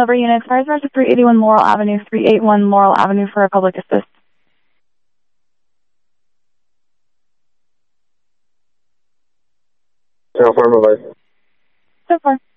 Over units, fires to 381 Laurel Avenue, 381 Laurel Avenue for a public assist. How far am I? So far.